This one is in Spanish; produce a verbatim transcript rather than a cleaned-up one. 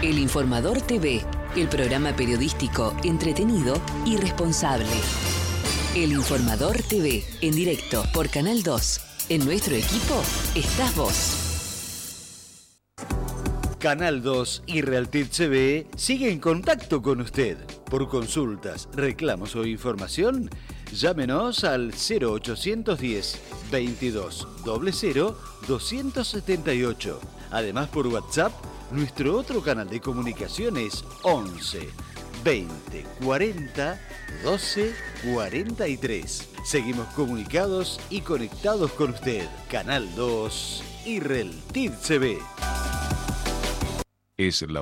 El Informador T V, el programa periodístico entretenido y responsable. El Informador T V, en directo por Canal dos. En nuestro equipo estás vos. Canal dos y Realtit C V sigue en contacto con usted. Por consultas, reclamos o información, llámenos al cero ochocientos diez, veintidós, cero cero, doscientos setenta y ocho. Además, por WhatsApp, nuestro otro canal de comunicación es once, veinte, cuarenta, doce, cuarenta y tres. Seguimos comunicados y conectados con usted. Canal dos y Realtit C V. Es la